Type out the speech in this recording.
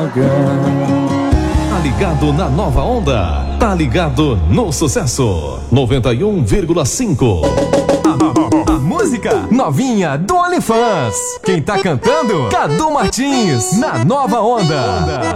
devagar. Tá ligado na nova onda? Tá ligado no sucesso? 91,5. A música novinha do OnlyFans. Quem tá cantando? Cadu Martins, na nova onda.